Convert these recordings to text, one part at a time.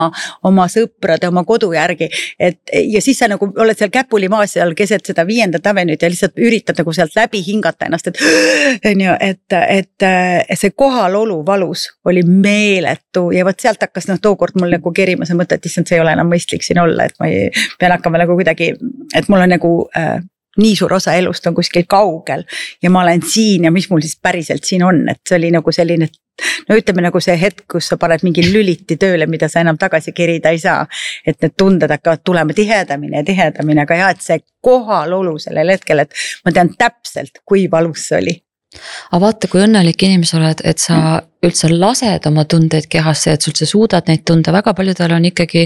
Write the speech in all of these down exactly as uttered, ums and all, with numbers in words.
oma sõprade, oma kodu järgi, et ja siis sa nagu oled seal Käpuli maas seal keset seda viiendat avenüüd ja lihtsalt üritad nagu sealt läbi hingata ennast, et, et, et, et see kohalolu valus oli meeletu ja võt sealt hakkas noh, tookord mul nagu kerima see mõte, et issand, see ei ole enam mõistlik siin olla, et ma ei, pean hakkama nagu kuidagi, et mul on nagu äh, nii suur osa elust on kuskil kaugel ja ma olen siin ja mis mul siis päriselt siin on, et see oli nagu selline, no ütleme nagu see hetk, kus sa paned mingi lüliti tööle, mida sa enam tagasi kerida ei saa, et need tunded hakkavad tulema tihedamini ja tihedamini, aga jah, et see kohalolu sellel hetkel, et ma tean täpselt, kui valus see oli. Aga vaata, kui õnnelik inimes oled, et sa üldse lased oma tundeid kehasse, et sul sa suudad neid tunda, väga paljudel on ikkagi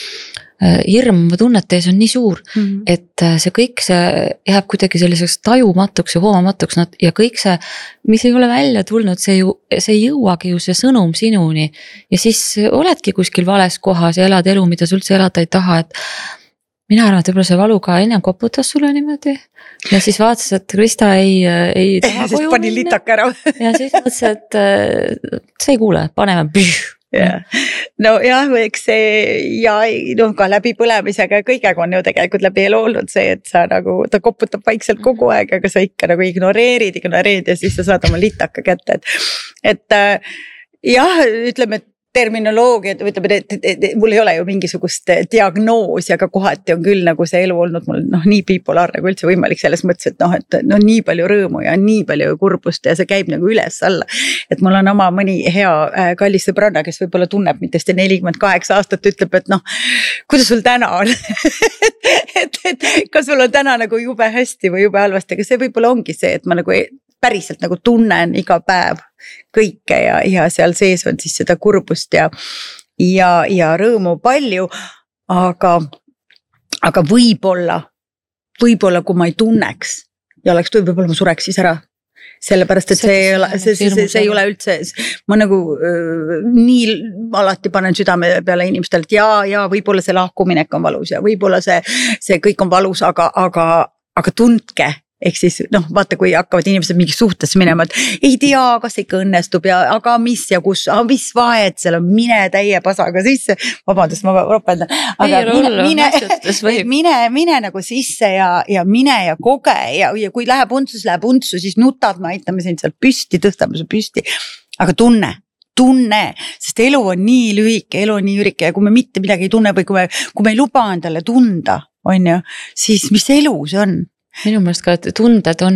hirm tunnete ees on nii suur, mm -hmm. et see kõik see jääb kuidagi selliseks tajumatuks ja hoomamatuks ja kõik see, mis ei ole välja tulnud, see ju, see ei jõuagi ju see sõnum sinuni ja siis oledki kuskil vales kohas ja elad elu, mida sa üldse elada ei taha, et mina arvan, et võib-olla see valu ka ennem koputas sulle niimoodi ja siis vaatas, et Krista ei, ei taha koju pani litaka ära ja siis mõtles, et sa ei kuule, paneme püh. Yeah. No jah, eks see ja noh, ka läbi põlemisega ja kõigega on ju tegelikult läbi elu olnud see, et sa nagu, ta koputab vaikselt kogu aeg, aga sa ikka nagu ignoreerid, ignoreerid ja siis sa saad oma litaka kätte, et, et jah, ütleme, et terminoloogia, ütleme, et, et, et mul ei ole ju mingisugust diagnoosi, aga kohati on küll nagu see elu olnud mul noh, nii bipolaarne kui üldse võimalik selles mõttes, et noh, et no nii palju rõõmu ja nii palju kurbust ja see käib nagu üles alla. Et mul on oma mõni hea kallis sõbranna, kes võib-olla tunneb mitest nelikümmend kaheksa aastat, ütleb, et noh, kuidas sul täna on? et, et kas sul on täna nagu jube hästi või jube halvasti, aga see võib-olla ongi see, et ma nagu päriselt nagu tunnen iga päev kõike ja, ja seal sees on siis seda kurbust ja, ja, ja rõõmu palju, aga, aga võib-olla, võib-olla kui ma ei tunneks ja oleks tuju, võib-olla ma sureks siis ära. Sellepärast, et see, see, ei ole, see, see, see, see ei ole üldse, ma nagu äh, nii alati panen südame peale inimestele, et jaa, jaa, võib-olla see lahkuminek on valus ja võib-olla see, see kõik on valus, aga, aga, aga tundke. Ehk siis noh, vaata, kui hakkavad inimesed mingi suhtesse minema, et ei tea, kas ikka õnnestub ja aga mis ja kus, aga mis vahet seal on, mine täie pasaga sisse, vabandust, ma ropendan, aga ei, mine, mine, mine, mine nagu sisse ja, ja mine ja koge ja, ja kui läheb untsu, siis läheb untsu, siis nutad, me aitame sind seal püsti, tõstame su püsti, aga tunne. tunne, sest elu on nii lühike, elu on nii ürike ja kui me mitte midagi ei tunne või kui me, kui me ei luba endale tunda, on ju, siis mis elu see on? Minu meelest ka, et tunded on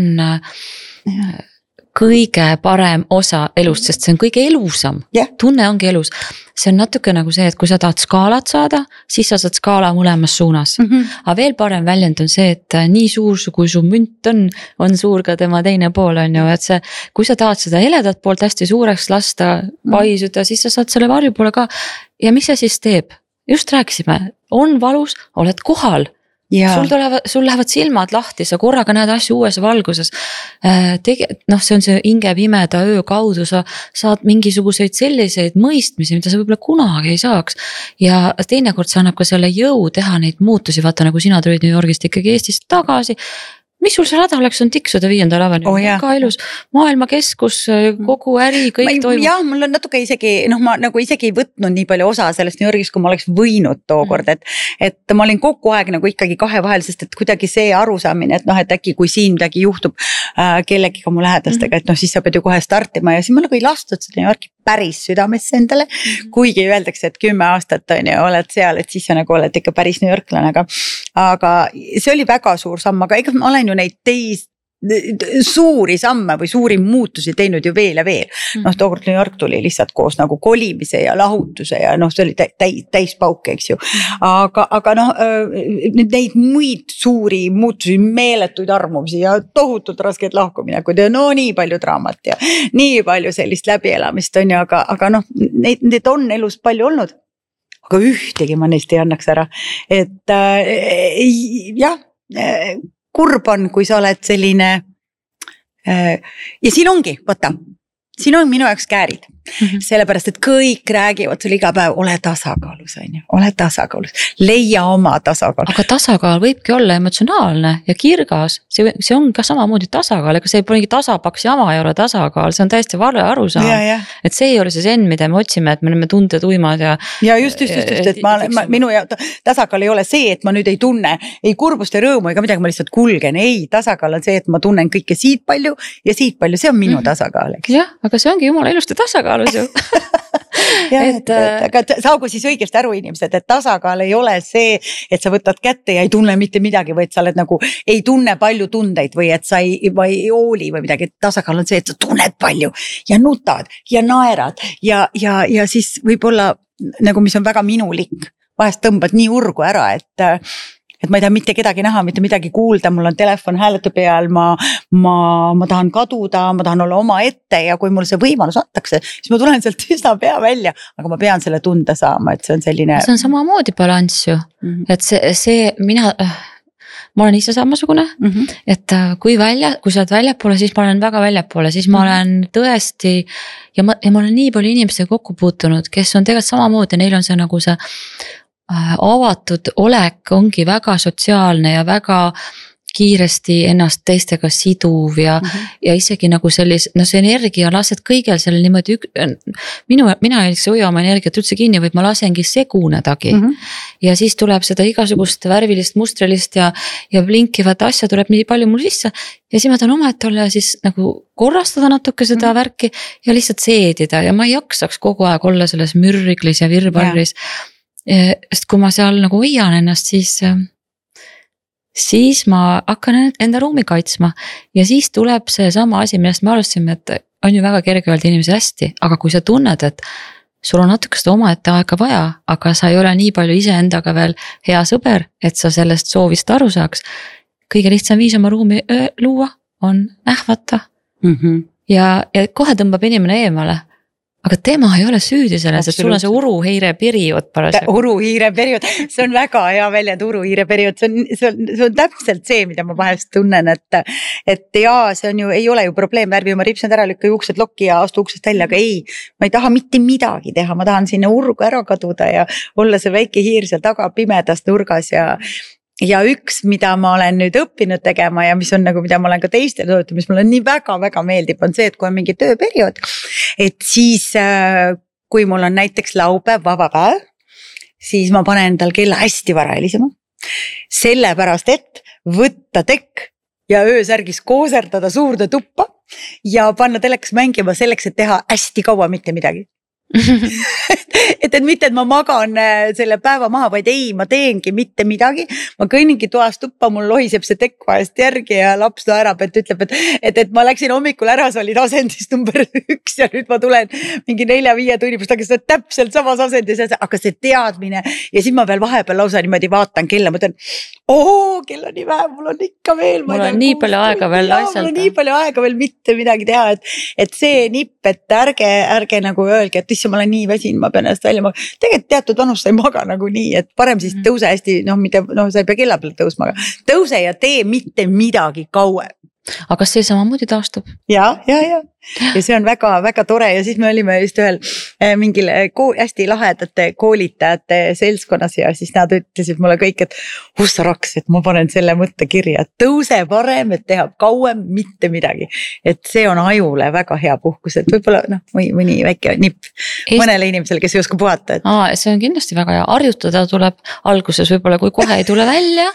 kõige parem osa elust, sest see on kõige elusam. Yeah. Tunne ongi elus. See on natuke nagu see, et kui sa tahad skaalat saada, siis sa saad skaala mõlemas suunas. Mm -hmm. Aga veel parem väljend on see, et nii suur, kui su münt on, on suur ka tema teine pool on ju, et see, kui sa tahad seda heledat poolt hästi suureks lasta, paisuda, siis sa saad selle varju poole ka. Ja mis see siis teeb? Just rääkisime, on valus, oled kohal. Ja. Sul tulevad, sul lähevad silmad lahti, sa korraga näed asju uues valguses. Tege, noh, see on see hinge pimeda öö kaudu, sa saad mingisuguseid selliseid mõistmisi, mida sa võib-olla kunagi ei saaks. Ja teinekord see annab ka selle jõu teha neid muutusi, vaata nagu sina tulid New Yorgist ikkagi Eestist tagasi. Mis sul see rada oleks on tiksuda viiendal avenüül? Oh, väga ilus maailmakeskus, kogu äri, kõik ma, toimub. Jah, mul on natuke isegi, noh ma nagu isegi ei võtnud nii palju osa sellest New Yorgist, kui ma oleks võinud tookord, et, et ma olin kogu aeg nagu ikkagi kahe vahel, sest et kuidagi see arusaamine, et noh, et äkki kui siin midagi juhtub äh, kellegiga mu lähedastega, et noh, siis sa pead ju kohe startima ja siis ma nagu ei lastud seda New Yorki päris südamesse endale, kuigi öeldakse, et kümme aastat on ja oled seal, et siis sa nagu oled ikka päris New Yorklane, aga, aga see oli väga suur samm, aga ega ma olen ju neid teist suuri samme või suuri muutusi teinud ju veel ja veel. Noh, tookord New York tuli lihtsalt koos nagu kolimise ja lahutuse ja noh, see oli täis, täis pauk, eks ju. Aga, aga noh, neid muid suuri muutusi, meeletuid armumisi ja tohutult raskeid lahkuminekud ja no nii palju draamat ja nii palju sellist läbielamist on ju, aga, aga noh, neid, need on elus palju olnud. Aga ühtegi ma neist ei annaks ära. Et äh, jah, äh, kurb on, kui sa oled selline äh, ja siin ongi, võta, siin on minu jaoks käärid, Mm-hmm. sellepärast, et kõik räägivad sulle iga päev, ole tasakaalus, on ju, ole tasakaalus, leia oma tasakaal. aga tasakaal võibki olla emotsionaalne ja kirgas, see, see on ka samamoodi tasakaal, ega see pole mingi tasapaks jama ei ole tasakaal, see on täiesti vale arusaam. Et see ei ole see zen, mida me otsime, et me oleme tunded uimad ja. ja just, just, just, just, et ma, ma, minu ja tasakaal ei ole see, et ma nüüd ei tunne ei kurbust ja rõõmu ega midagi, ma lihtsalt kulgen, ei, tasakaal on see, et ma tunnen kõike siit palju ja siit palju, see on minu mm-hmm. tasakaal, eks. jah, aga see ongi jumala ilusti tasakaal. ja, et, et, aga saagu siis õigesti aru inimesed, et tasakaal ei ole see, et sa võtad kätte ja ei tunne mitte midagi või et sa oled nagu ei tunne palju tundeid või et sa ei, või ei hooli või midagi, et tasakaal on see, et sa tunned palju ja nutad ja naerad ja, ja, ja siis võib-olla nagu, mis on väga minulik, vahest tõmbad nii urgu ära, et et ma ei taha mitte kedagi näha, mitte midagi kuulda, mul on telefon hääletu peal, ma, ma, ma tahan kaduda, ma tahan olla oma ette ja kui mul see võimalus antakse, siis ma tulen sealt üsna pea välja, aga ma pean selle tunda saama, et see on selline. See on samamoodi balanss ju, mm-hmm. et see, see mina, ma olen ise samasugune, mm-hmm. et kui välja, kui sa oled väljapoole, siis ma olen väga väljapoole, siis ma mm-hmm. olen tõesti ja ma, ja ma olen nii palju inimestega kokku puutunud, kes on tegelikult samamoodi, neil on see nagu see avatud olek ongi väga sotsiaalne ja väga kiiresti ennast teistega siduv ja mm-hmm. ja isegi nagu sellis, no see energia lased kõigel selle niimoodi, minu, mina ei hoia oma energiat üldse kinni, vaid ma lasengi segunedagi mm-hmm. ja siis tuleb seda igasugust värvilist, mustrilist ja, ja blinkivat asja tuleb nii palju mul sisse ja siis ma tahan omaette olla ja siis nagu korrastada natuke seda mm-hmm. värki ja lihtsalt seedida ja ma ei jaksaks kogu aeg olla selles mürriklis ja virvarris yeah. Sest kui ma seal nagu hoian ennast, siis, siis ma hakkan enda ruumi kaitsma ja siis tuleb see sama asi, millest me alustasime, et on ju väga kerge öelda inimesi hästi, aga kui sa tunned, et sul on natuke seda omaette aega vaja, aga sa ei ole nii palju iseendaga veel hea sõber, et sa sellest soovist aru saaks. Kõige lihtsam viis oma ruumi öö, luua on nähvata mm-hmm. ja, ja kohe tõmbab inimene eemale. Aga tema ei ole süüdi selles, et sul on see uruhiire periood parasjagu. Uruhiire periood, see on väga hea väljend, uruhiire periood, see on, see on, see on täpselt see, mida ma vahest tunnen, et, et jaa, see on ju, ei ole ju probleem, värvi oma ripsed ära, lükka juuksed lokki ja astu uksest välja, aga ei, ma ei taha mitte midagi teha, ma tahan sinna urgu ära kaduda ja olla see väike hiir seal taga pimedas nurgas ja ja üks, mida ma olen nüüd õppinud tegema ja mis on nagu, mida ma olen ka teistele soovitanud, mis mulle nii väga-väga meeldib, on see, et kui on mingi tööperiood, et siis kui mul on näiteks laupäev, vaba päev, siis ma panen endal kella hästi vara helisema, sellepärast et võtta tekk ja öösärgis kooserdada suurde tuppa ja panna telekas mängima selleks, et teha hästi kaua mitte midagi. et, et mitte, et ma magan selle päeva maha, vaid ei, ma teengi mitte midagi, ma kõnningi toast tuppa, mul lohiseb see tekk vahest järgi ja laps naerab, et ütleb, et, et, et ma läksin hommikul ära, sa olid asendis number üks ja nüüd ma tulen mingi nelja-viie tunni pärast, aga sa oled täpselt samas asendis, aga see teadmine ja siis ma veel vahepeal lausa niimoodi vaatan kella, ma ütlen, oo, kell on nii vähe, mul on ikka veel, mul on nii palju aega veel asjata. Mul on nii palju aega veel mitte midagi teha, et, et see nipp, et ärge, ärge nagu öelge, et isse ma olen nii väsin, ma pean ennast välja magama. Tegelikult teatud vanus sa ei maga nagu nii, et parem siis tõuse hästi, noh, mitte, noh, sa ei pea kella peale tõusma, tõuse ja tee mitte midagi kauem. Aga see samamoodi taastub. Ja, ja, ja. Ja see on väga, väga tore ja siis me olime just ühel mingil kool, hästi lahedate koolitajate seltskonnas ja siis nad ütlesid mulle kõik, et ussa raks, et ma panen selle mõtte kirja, et tõuse parem, et teha kauem mitte midagi. Et see on ajule väga hea puhkus, et võib-olla noh, või mõni väike nipp Eesti... mõnele inimesele, kes ei oska puhata. Et... Aa, see on kindlasti väga hea, harjutada tuleb alguses võib-olla, kui kohe ei tule välja.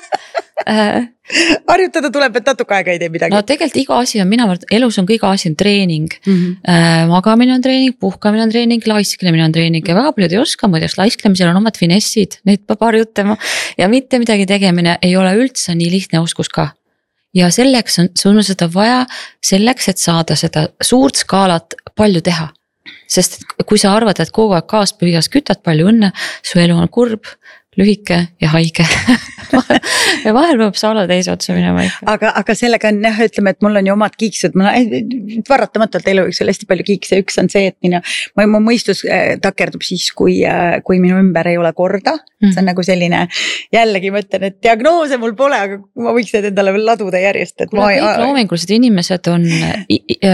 harjutada tuleb, et natuke aega ei tee midagi. No tegelikult iga asi on, mina arvan, elus on kõige asi on treening. Mm-hmm. Äh, magamine on treening, puhkamine on treening, laisklemine on treening ja väga paljud ei oska muideks, laisklemisel on omad finessid, neid peab harjutama ja mitte midagi tegemine ei ole üldse nii lihtne oskus ka. Ja selleks on, sul on seda vaja selleks, et saada seda suurt skaalat palju teha. Sest kui sa arvad, et kogu aeg kaaspüüas kütad palju õnne, su elu on kurb, lühike ja haige ja vahel peab sa olla teise otsa minema ikka. Aga, aga sellega on jah, ütleme, et mul on ju omad kiiksud, ma varatamatult elu üks hästi palju kiikse, üks on see, et mina, mu mõistus takerdub siis, kui, kui minu ümber ei ole korda, see on nagu selline, jällegi mõtlen, et diagnoose mul pole, aga ma võiks need endale veel laduda järjest. Et Kule, ma kõik ei... loomingulised inimesed on äh,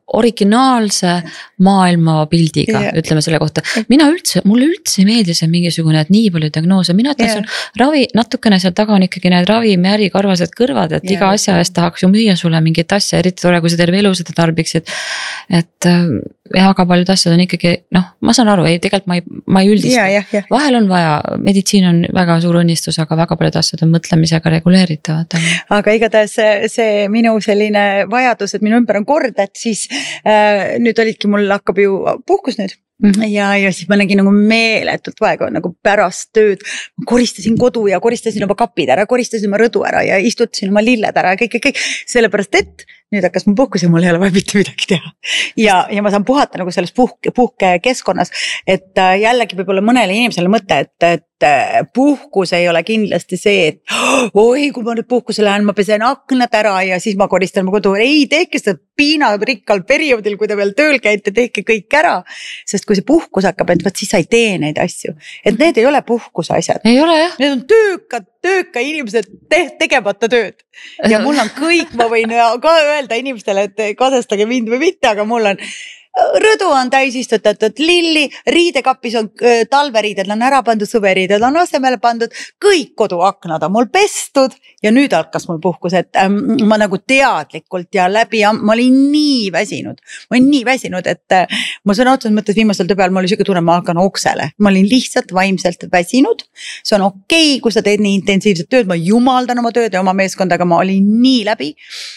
originaalse maailmapildiga yeah., ütleme selle kohta. mina üldse, mulle üldse ei meeldi see mingisugune, et nii palju diagnoose, mina ütlen yeah., ravi, natukene seal taga on ikkagi need ravimi äri karvased kõrvad, et yeah. iga asja eest tahaks ju müüa sulle mingit asja, eriti tore, kui sa terve elu seda tarbiksid. Et ja väga paljud asjad on ikkagi, noh, ma saan aru, ei, tegelikult ma ei, ma ei üldista yeah,. Yeah, yeah. Vahel on vaja, meditsiin on väga suur õnnistus, aga väga paljud asjad on mõtlemisega reguleeritavad. Aga igatahes see, see minu selline vajadus, et minu ümber on kord, et siis äh, nüüd olidki, mul hakkab ju puhkus nüüd. Mm-hmm. ja, ja siis ma nägin nagu meeletult vaega nagu pärast tööd, ma koristasin kodu ja koristasin oma kapid ära, koristasin oma rõdu ära ja istutasin oma lilled ära ja kõik, kõik, kõik, sellepärast et nüüd hakkas mu puhkus ja mul ei ole vaja mitte midagi teha. Ja, ja ma saan puhata nagu selles puhke, puhke keskkonnas, et jällegi võib-olla mõnele inimesele mõte, et, et puhkus ei ole kindlasti see, et oi, kui ma nüüd puhkuse lähen, ma pesen aknad ära ja siis ma koristan mu kodu. Ei, tehke seda piinarikkal perioodil, kui te veel tööl käite, tehke kõik ära, sest kui see puhkus hakkab, et võt siis sa ei tee neid asju. Et need ei ole puhkuse asjad. Ei ole jah. Need on töökad, tööka inimesed te tegemata tööd. Ja mul on kõik, ma võin ka öelda inimestele, et kadestage mind või mitte, aga mul on rõdu on täis istutatud lilli, riidekapis on talveriided, on ära pandud, suveriided on asemele pandud, kõik koduaknad on mul pestud ja nüüd hakkas mul puhkus, et ähm, ma nagu teadlikult ja läbi, ma olin nii väsinud, ma olin nii väsinud, et äh, ma sõna otseses mõttes viimasel töö peal, ma oli siuke tunne, ma hakkan oksele, ma olin lihtsalt vaimselt väsinud, see on okei okay,, kui sa teed nii intensiivset tööd, ma jumaldan oma tööd ja oma meeskondaga, ma olin nii läbi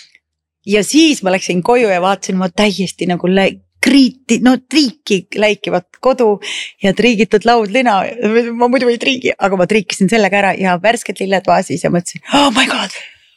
ja siis ma läksin koju ja vaatasin, ma täiesti nagu läi kriiti, no triiki läikivad kodu ja triigitud laudlina, ma muidu ei triigi, aga ma triikisin sellega ära ja värsked lilled vaasis ja mõtlesin, oh my god,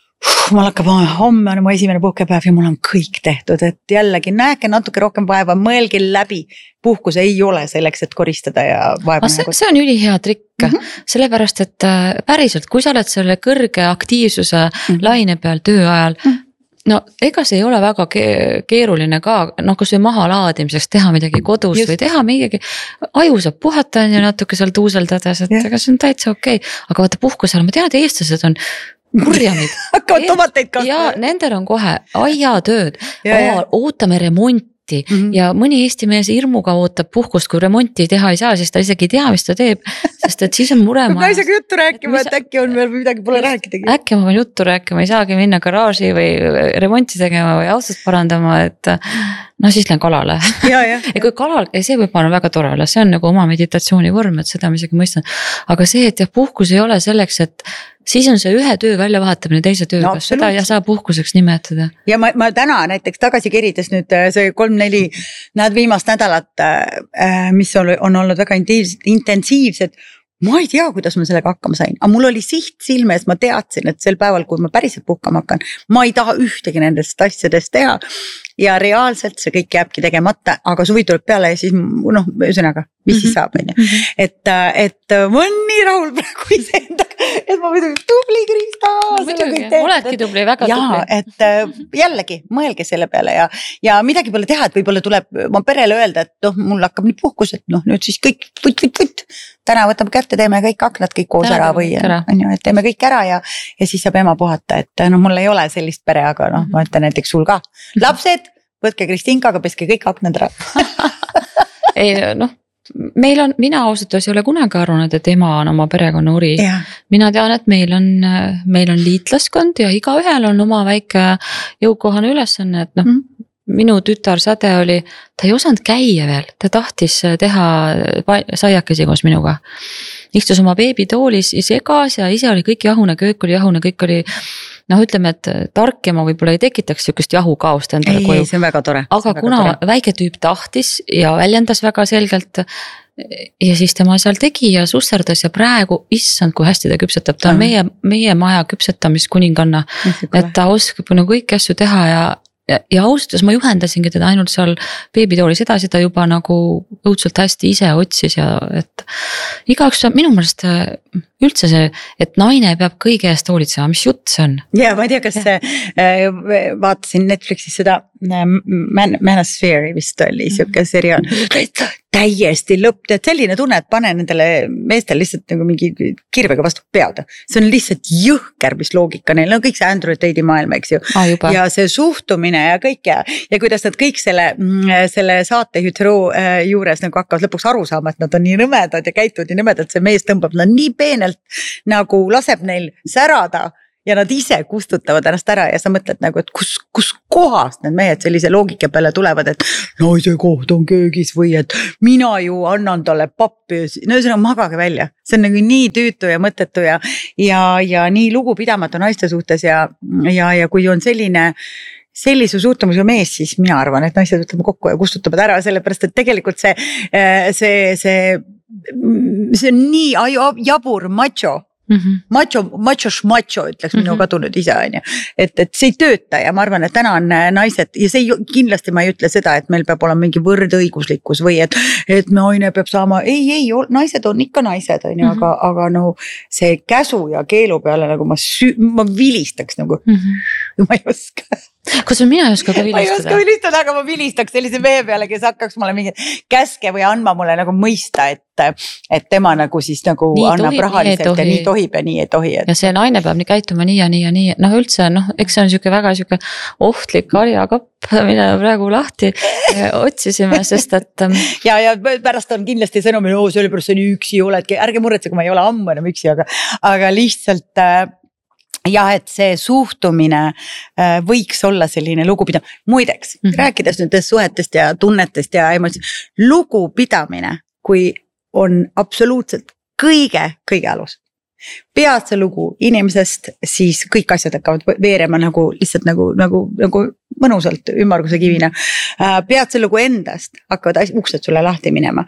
mul hakkab homme on mu esimene puhkepäev ja mul on kõik tehtud, et jällegi näeke natuke rohkem vaeva, mõelge läbi, puhkus ei ole selleks, et koristada ja vaeva. See, see on ülihea trikk, mm-hmm. sellepärast, et päriselt, kui sa oled selle kõrge aktiivsuse mm-hmm. laine peal töö ajal, mm-hmm. no ega see ei ole väga keeruline ka, noh kus või maha laadimiseks teha midagi kodus Just. Või teha midagi, aju saab puhata ja natuke seal tuuseldades, et ega see on täitsa okei okay., aga vaata puhkusel, ma tean, et eestlased on kurjamid. Hakkavad tomateid kasvama. Ja nendel on kohe aiatööd, ootame remonti. Mm-hmm. Ja mõni Eesti mees hirmuga ootab puhkust, kui remonti teha ei saa, siis ta isegi ei tea, mis ta teeb, sest et siis on mure. Ma ei saagi juttu rääkima, et, et äkki on veel midagi pole rääkidagi. Äkki ma pean juttu rääkima, ei saagi minna garaaži või remonti tegema või autot parandama, et no siis lähen kalale. Ja, ja. ja kui kalal, see võib olla väga tore olla, see on nagu oma meditatsiooni vorm, et seda ma isegi mõistan. Aga see, et jah, puhkus ei ole selleks, et siis on see ühe töö välja vahetamine teise tööga, no, seda ja saa puhkuseks nimetada. Ja ma, ma täna näiteks tagasi kerides nüüd see kolm-neli näed viimast nädalat, mis on, on olnud väga intensiivsed, ma ei tea, kuidas ma sellega hakkama sain, aga mul oli siht silmes, ma teadsin, et sel päeval, kui ma päriselt puhkama hakkan, ma ei taha ühtegi nendest asjadest teha ja reaalselt see kõik jääbki tegemata, aga suvi tuleb peale ja siis noh, ühesõnaga, mis mm-hmm. siis saab, on. Et, et ma olen nii rahul praegu iseendaga, et ma muidu tubli Krista. Oledki tubli, väga ja, tubli. Et jällegi, mõelge selle peale ja, ja midagi pole teha, et võib-olla tuleb ma perele öelda, et noh, mul hakkab nüüd puhkus, et noh, nüüd siis kõik võt, võt, võt. Täna võtame kätte, teeme kõik aknad kõik koos ära või on ju, et teeme kõik ära ja, ja siis saab ema puhata, et noh, mul ei ole sellist pere, aga noh, ma ütlen näiteks sul ka. Lapsed, võtke Kristinkaga, peske kõik aknad ära. ei noh, meil on, mina ausalt ei ole kunagi arvanud, et ema on oma perekonna uri. Ja. Mina tean, et meil on, meil on liitlaskond ja iga ühel on oma väike jõukohane ülesanne, et noh, mm. minu tütar Säde oli, ta ei osanud käia veel, ta tahtis teha saiakesi koos minuga. Istus oma beebitoolis segas ja ise oli kõik jahune, köök oli jahune, kõik oli noh, ütleme, et tark ema võib-olla ei tekitaks sükust jahukaost endale ei, koju. See on väga tore. Aga kuna tore. Väike tüüp tahtis ja väljendas väga selgelt ja siis tema seal tegi ja susserdas ja praegu, issand, kui hästi ta küpsetab, ta on meie, meie maja küpsetamiskuninganna, et ta oskab nagu kõiki asju teha ja Ja, ja ausalt, ma juhendasingi teda ainult seal beebitoolis edasi, ta juba nagu õudselt hästi ise otsis ja et igaüks minu meelest üldse see, et naine peab kõige eest hoolitsema, mis jutt see on? Ja ma ei tea, kas see, vaatasin Netflixis seda Man, Manosphere vist oli siuke seriaal, täiesti lõpp, et selline tunne, et pane nendele meestele lihtsalt nagu mingi kirvega vastu pead. See on lihtsalt jõhker, mis loogika neil, no kõik see Andrew Tate'i maailm, eks ju. Ah, ja see suhtumine ja kõik ja, ja kuidas nad kõik selle, selle saate hütroo juures nagu hakkavad lõpuks aru saama, et nad on nii nõmedad ja käituvad nii nõmedad, see mees tõmbab nad nii peenelt nagu laseb neil särada. Ja nad ise kustutavad ennast ära ja sa mõtled nagu, et kus, kus kohast need mehed sellise loogika peale tulevad, et naise koht on köögis või et mina ju annan talle pappi. No see on magage välja. See on nagu nii tüütu ja mõttetu ja, ja, ja nii lugupidamatu naiste suhtes ja, ja, ja kui on selline sellise suhtumusega mees, siis mina arvan, et naised ütleme kokku ja kustutavad ära, sellepärast et tegelikult see, see, see, see on nii jabur macho. Mm-hmm. Macho, macho, macho ütleks minu mm-hmm. kadunud isa on ju, et, et see ei tööta ja ma arvan, et täna on naised ja see ei, kindlasti ma ei ütle seda, et meil peab olema mingi võrdõiguslikkus või et, et naine peab saama, ei, ei, naised on ikka naised on ju, mm-hmm. aga, aga no see käsu ja keelu peale nagu ma, süü, ma vilistaks nagu mm-hmm. ma ei oska. Kus mina ei oska ka vilistada? Ma ei oska vilistada, aga ma vilistaks sellise mehe peale, kes hakkaks mulle mingi käske või andma mulle nagu mõista, et, et tema nagu siis nagu nii annab tohib, rahaliselt ja nii tohib ja nii ei tohi. Et... Ja see naine peab nii käituma nii ja nii ja nii. Noh üldse, noh, eks see on siuke väga siuke ohtlik karjakapp, mida praegu lahti otsisime, sest et... ja, ja pärast on kindlasti sõnumine, oo, selle pärast sa nii üksi oledki, ärge muretse, kui ma ei ole ammu enam üksi, aga, aga lihtsalt... jah, et see suhtumine võiks olla selline lugupidav. Muideks, mm-hmm. rääkides nendest suhetest ja tunnetest ja emotsioonidest, lugupidamine, kui on absoluutselt kõige, kõige alus. Pead see lugu inimesest, siis kõik asjad hakkavad veerema nagu lihtsalt nagu, nagu, nagu mõnusalt ümmarguse kivina. Pead see lugu endast, hakkavad uksed sulle lahti minema.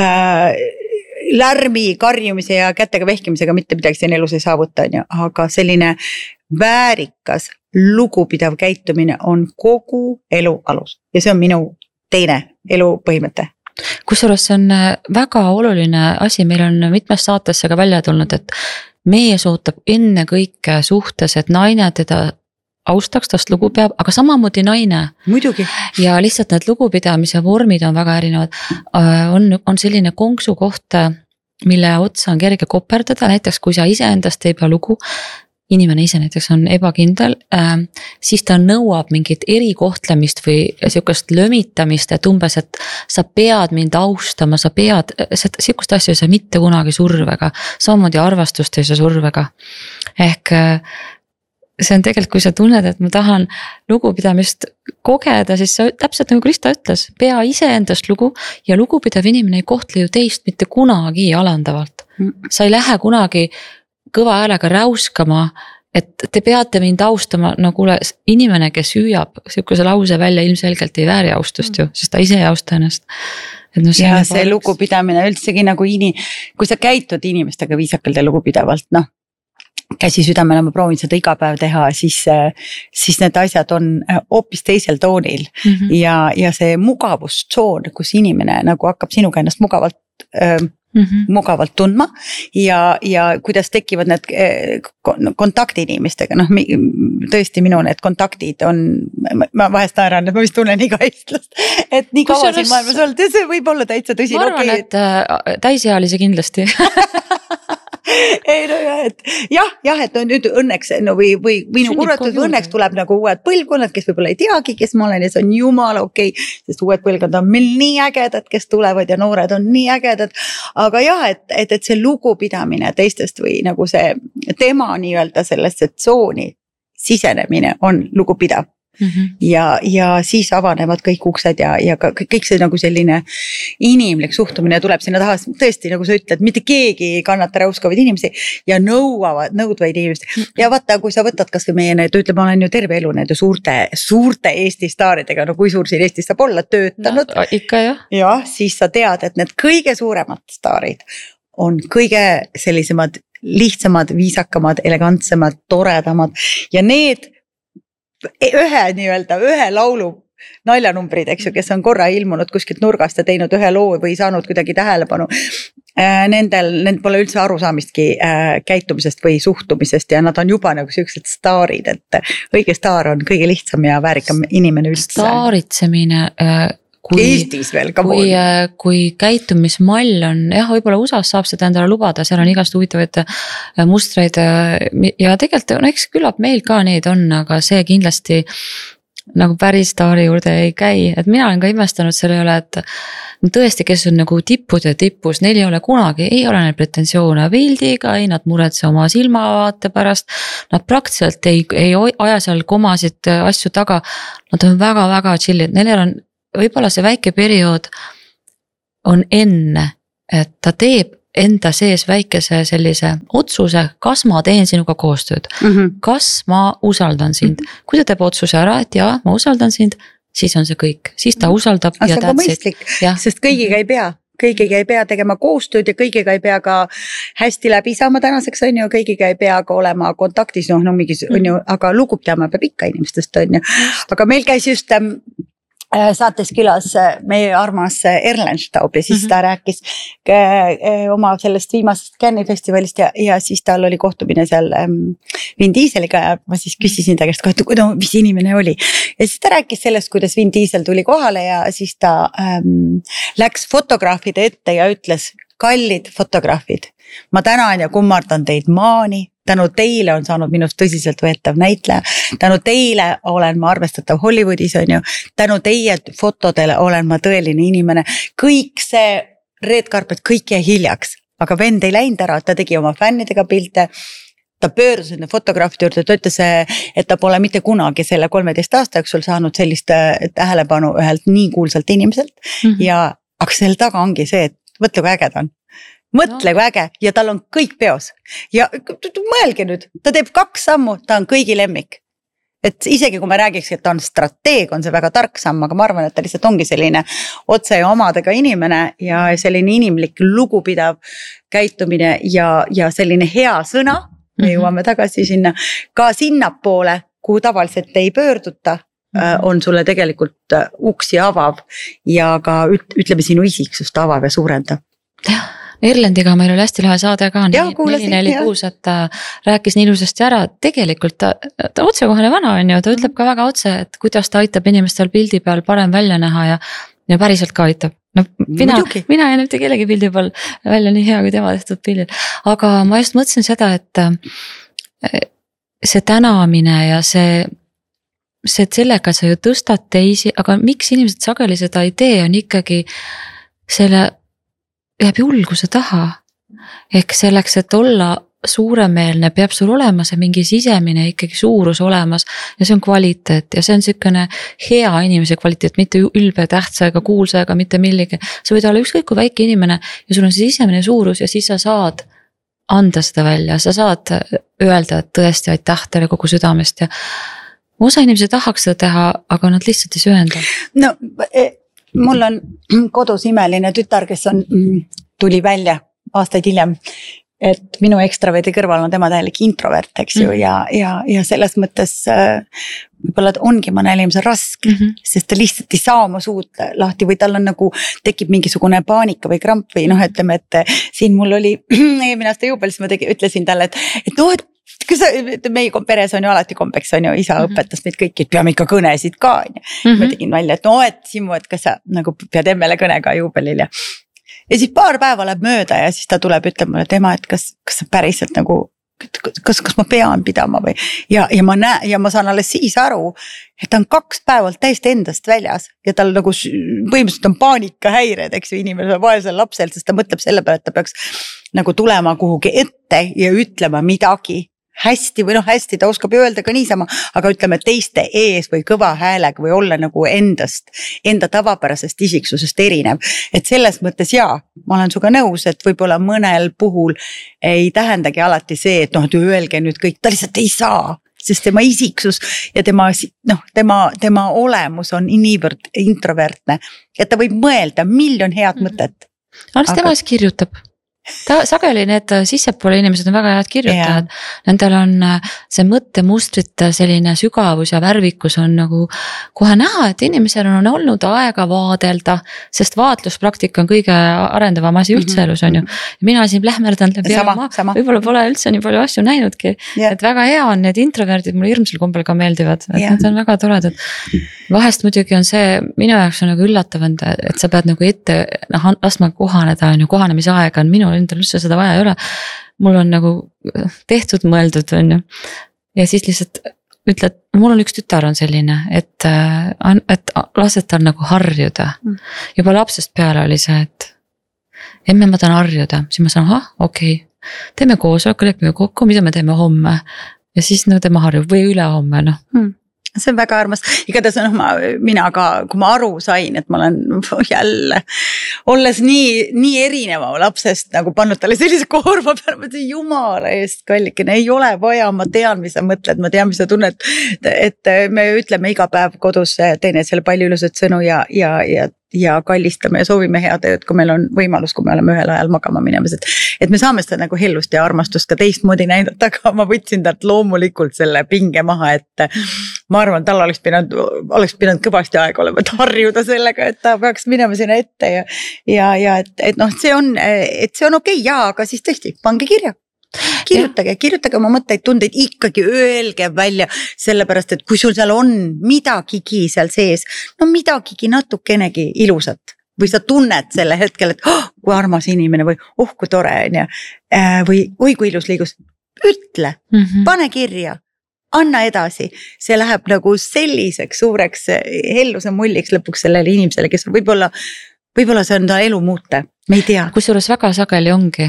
Lärmi, karjumise ja kätega vehkimisega mitte midagi siin elus ei saavuta, aga selline väärikas, lugupidav käitumine on kogu elu alus. Ja see on minu teine elu põhimõte. Kusjuures see on väga oluline asi, meil on mitmes saatesse ka välja tulnud, et mees ootab enne kõike suhtes, et naine teda austaks, tast lugu peab, aga samamoodi naine. Muidugi. Ja lihtsalt need lugupidamise vormid on väga erinevad. On, on selline konksu koht, mille otsa on kerge koperdada, näiteks kui sa ise endast ei pea lugu, inimene ise näiteks on ebakindel, siis ta nõuab mingit erikohtlemist või siukest lömitamist, et umbes, et sa pead mind austama, sa pead, siukest asju ei saa mitte kunagi survega, samamoodi arvastust ei saa survega. Ehk see on tegelikult, kui sa tunned, et ma tahan lugupidamist kogeda, siis sa täpselt nagu Krista ütles, pea ise endast lugu ja lugupidav inimene ei kohtle ju teist mitte kunagi alandavalt. Sa ei lähe kunagi kõva häälega räuskama, et te peate mind austama, no kuule, inimene, kes hüüab siukese lause välja, ilmselgelt ei vääri austust ju, sest ta ise ei austa ennast. Et no see ja see oleks... lugupidamine üldsegi nagu ini, kui sa käitud inimestega viisakalt ja lugupidavalt, noh, käsi südamele, ma proovin seda iga päev teha, siis, siis need asjad on hoopis teisel toonil mm-hmm. ja, ja see mugavustsoon, kus inimene nagu hakkab sinuga ennast mugavalt, mm-hmm. mugavalt tundma ja, ja kuidas tekivad need kontaktid inimestega, noh tõesti minu need kontaktid on, ma vahest naeran, et ma vist tunnen iga eestlast, et nii kaua siin maailmas olnud ja see võib olla täitsa tõsi. Ma arvan, okay. et täisealisi kindlasti ei no jah, et jah, jah, et no nüüd õnneks no või, või minu kurvatud õnneks tuleb nagu uued põlvkonnad, kes võib-olla ei teagi, kes ma olen ja see on jumala okei, okay, sest uued põlvkond on meil nii ägedad, kes tulevad ja noored on nii ägedad, aga jah, et, et, et see lugupidamine teistest või nagu see tema nii-öelda sellesse tsooni sisenemine on lugupidav. Mm-hmm. ja, ja siis avanevad kõik uksed ja, ja kõik see nagu selline inimlik suhtumine tuleb sinna taha, tõesti nagu sa ütled, mitte keegi ei kannata räuskavaid inimesi ja nõuavad, nõudvaid inimesi ja vaata, kui sa võtad kas või meie need, ütleme, ma olen ju terve elu nende suurte, suurte Eesti staaridega, no kui suur siin Eestis saab olla töötanud no, ikka jah. Ja siis sa tead, et need kõige suuremad staarid on kõige sellisemad lihtsamad, viisakamad, elegantsemad, toredamad ja need ühe nii-öelda, ühe laulu naljanumbrid, eks ju, kes on korra ilmunud kuskilt nurgast ja teinud ühe loo või saanud kuidagi tähelepanu. Nendel, nendel pole üldse arusaamistki äh, käitumisest või suhtumisest ja nad on juba nagu siuksed staarid, et õige staar on kõige lihtsam ja väärikam inimene üldse. Staaritsemine äh, kui, Eestis veel, kui, äh, kui käitumismall on, jah, võib-olla U S A-s saab seda endale lubada, seal on igast huvitavaid äh, mustreid äh, ja tegelikult no, eks küllap meil ka neid on, aga see kindlasti nagu päris staari juurde ei käi, et mina olen ka imestanud selle üle, et tõesti, kes on nagu tippude tipus, neil ei ole kunagi, ei ole neil pretensioone pildiga, ei nad muretse oma silmavaate pärast, nad praktiliselt ei, ei aja seal komasid asju taga, nad on väga-väga chill'id, neil on võib-olla see väike periood on enne, et ta teeb enda sees väikese sellise otsuse, kas ma teen sinuga koostööd, mm -hmm. kas ma usaldan sind, mm -hmm. kui ta teeb otsuse ära, et jaa, ma usaldan sind, siis on see kõik, siis ta usaldab. Aga ja see on ka mõistlik, sest kõigiga ei pea, kõigiga ei pea tegema koostööd ja kõigiga ei pea ka hästi läbi saama tänaseks on ju, kõigiga ei pea ka olema kontaktis, noh, no mingis on ju, aga lugu pidama peab ikka inimestest on ju, aga meil käis just ähm, saates külas meie armas Erlen Staub ja siis mm -hmm. ta rääkis oma sellest viimasest Cannes'i festivalist ja, ja siis tal oli kohtumine seal Vin Dieseliga ja ma siis küsisin ta käest, et no, mis inimene oli. Ja siis ta rääkis sellest, kuidas Vin Diesel tuli kohale ja siis ta ähm, läks fotograafide ette ja ütles, kallid fotograafid, ma tänan ja kummardan teid maani. Tänu teile on saanud minust tõsiselt võetav näitleja, tänu teile olen ma arvestatav Hollywoodis on ju, tänu teie fotodele olen ma tõeline inimene, kõik see red carpet, kõik jäi hiljaks, aga vend ei läinud ära, ta tegi oma fännidega pilte, ta pöördus enne fotograafide juurde, ta ütles, et ta pole mitte kunagi selle kolmeteist aasta jooksul saanud sellist tähelepanu ühelt nii kuulsalt inimeselt mm -hmm. ja aga selle taga ongi see, et mõtle kui äge ta on. Mõtle kui äge ja tal on kõik peos ja mõelge nüüd, ta teeb kaks sammu, ta on kõigi lemmik. Et isegi kui ma räägiks, et ta on strateeg, on see väga tark samm, aga ma arvan, et ta lihtsalt ongi selline otse ja omadega inimene ja selline inimlik lugupidav käitumine ja, ja selline hea sõna, me jõuame tagasi sinna, ka sinnapoole, kuhu tavaliselt ei pöörduta, on sulle tegelikult uksi avav ja ka ütleme sinu isiksust avav ja suurendav. Jah. Erlendiga meil oli hästi lahe saade ka, neli neli kuus, et ta rääkis nii ilusasti ära, tegelikult ta, ta otsekohane vana on ju, ta ütleb ka väga otse, et kuidas ta aitab inimestel pildi peal parem välja näha ja, ja päriselt ka aitab. No, mina, mina ei näita kellegi pildi peal välja nii hea kui tema tehtud pildil, aga ma just mõtlesin seda, et see tänamine ja see, see et sellega sa ju tõstad teisi, aga miks inimesed sageli seda ei tee, on ikkagi selle jääb julguse taha, ehk selleks, et olla suuremeelne, peab sul olema see mingi sisemine ikkagi suurus olemas ja see on kvaliteet ja see on sükene hea inimese kvaliteet, mitte ülbe tähtsa ega kuulsa ega mitte millegi. Sa võid olla ükskõik kui väike inimene ja sul on see sisemine suurus ja siis sa saad anda seda välja, sa saad öelda, et tõesti aitäh teile kogu südamest ja osa inimesi tahaks seda teha, aga nad lihtsalt ei söenda. No mul on kodus imeline tütar, kes on, tuli välja aastaid hiljem, et minu ekstraverdi kõrval on tema täielik introvert, eks ju, mm. ja, ja, ja selles mõttes võib-olla ongi mõnel inimesel raske, mm -hmm. sest ta lihtsalt ei saa oma suud lahti või tal on nagu, tekib mingisugune paanika või kramp või noh, ütleme, et siin mul oli eelmine aasta juubel, siis ma tegi, ütlesin talle, et, et noh, et kui sa, meie peres on ju alati kombeks, on ju, isa mm -hmm. õpetas meid kõiki, et peame ikka kõnesid ka, on ju. Mm -hmm. Ma tegin välja, et no, et Simu, et kas sa nagu pead emmele kõne ka juubelil ja ja siis paar päeva läheb mööda ja siis ta tuleb, ütleb mulle tema, et kas, kas sa päriselt nagu, kas, kas ma pean pidama või ja, ja ma näen ja ma saan alles siis aru, et ta on kaks päevalt täiesti endast väljas ja tal nagu põhimõtteliselt on paanikahäired, eks ju, inimesel vaesel lapsel, sest ta mõtleb selle peale, et ta peaks nagu tulema kuhugi ette ja ütlema midagi hästi või noh, hästi ta oskab ju öelda ka niisama, aga ütleme teiste ees või kõva häälega või olla nagu endast, enda tavapärasest isiksusest erinev. Et selles mõttes jaa, ma olen suga nõus, et võib-olla mõnel puhul ei tähendagi alati see, et noh, et öelge nüüd kõik, ta lihtsalt ei saa, sest tema isiksus ja tema, noh, tema, tema olemus on niivõrd introvertne, et ta võib mõelda miljon head mõtet. Aga tema siis kirjutab. ta sageli need sissepoole inimesed on väga head kirjutajad yeah., nendel on see mõttemustrite selline sügavus ja värvikus on nagu kohe näha, et inimesel on olnud aega vaadelda, sest vaatluspraktika on kõige arendavam asi üldse mm -hmm. elus on ju. Mina siin plähmerdan läbi oma, võib-olla pole üldse nii palju asju näinudki, yeah. et väga hea on, need introverdid mulle hirmsal kombel ka meeldivad, et yeah. need on väga toredad. Vahest muidugi on see, minu jaoks on nagu üllatav, et sa pead nagu ette noh, laskma kohaneda on ju, kohanemise aega on minul endal üldse seda vaja ei ole. Mul on nagu tehtud mõeldud on ju. Ja siis lihtsalt ütled, mul on üks tütar on selline, et, et lased tal nagu harjuda. Juba lapsest peale oli see, et emme ma tahan harjuda, siis ma saan, ahah, okei okay. Teeme koosoleku, lepime kokku, mida me teeme homme. Ja siis no tema harjub või üle homme noh hmm. See on väga armas, igatahes noh, ma, mina ka, kui ma aru sain, et ma olen jälle, olles nii, nii erineva lapsest nagu pannud talle sellise koorma peale, ma ütlen jumala eest kallikene, ei ole vaja, ma tean, mis sa mõtled, ma tean, mis sa tunned, et me ütleme iga päev kodus teineteisele palju ilusat sõnu ja, ja, ja ja kallistame ja soovime head ööd, kui meil on võimalus, kui me oleme ühel ajal magama minemas, et, et me saame seda nagu hellust ja armastust ka teistmoodi näidata, aga ma võtsin talt loomulikult selle pinge maha, et ma arvan, tal oleks pidanud, oleks pidanud kõvasti aega olema, et harjuda sellega, et ta peaks minema sinna ette ja, ja, ja et, et noh, see on, et see on okei okay, jaa, aga siis tõesti, pange kirja. Kirjutage, kirjutage oma mõtteid, tundeid, ikkagi öelge välja, sellepärast, et kui sul seal on midagigi seal sees, no midagigi natukenegi ilusat või sa tunned selle hetkel, et oh, kui armas inimene või oh, kui tore on ja, või oi, kui ilus liigus, ütle, mm -hmm. pane kirja, anna edasi, see läheb nagu selliseks suureks helluse mulliks lõpuks sellele inimesele, kes võib-olla, võib-olla see on ta elu muute. Me ei tea. Kusjuures väga sageli ongi,